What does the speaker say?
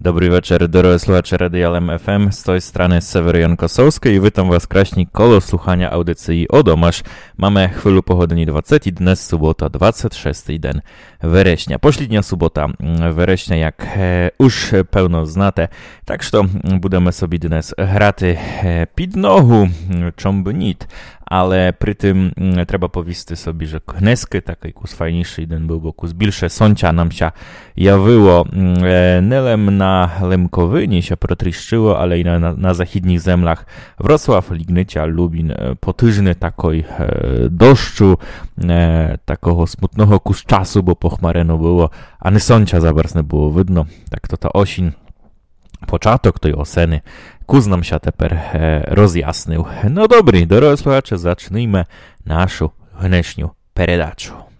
Добрий вечір, дорогі слухачі Радіо ЛМ-ФМ. З тої сторони Север Jan Kosowski i witam was kraśnik koło słuchania audycji Odomasz. Mamy chwilę pogodni 20 i dnes sobota 26 den września. Poślednia sobota września, jak już pełno znate. Tak, że budemy sobie dnes hraty pід ногу, czom by nit. Ale przy tym trzeba powiedzieć sobie, że knesky, taki kus fajniejszy jeden był, bo kus bilsze sącia nam się jawiło. Nelem na Lemkowynie się protriszczyło, ale i na zachodnich zemlach Wrocław, Lignycia, Lubin, potyżny takoj deszczu, takiego smutnego kus czasu, bo pochmareno było, a nie sącia za bardzo nie było widno. Tak to ta osin, początek tej oseny, kuz nam się teper rozjasnył. No dobry, drodzy słuchacze, zacznijmy naszą dnešniu передачу.